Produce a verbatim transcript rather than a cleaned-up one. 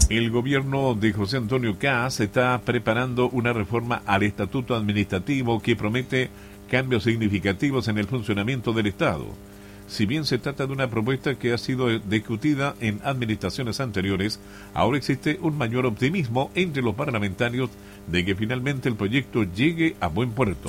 El gobierno de José Antonio Kast está preparando una reforma al estatuto administrativo que promete cambios significativos en el funcionamiento del Estado. Si bien se trata de una propuesta que ha sido discutida en administraciones anteriores, ahora existe un mayor optimismo entre los parlamentarios de que finalmente el proyecto llegue a buen puerto.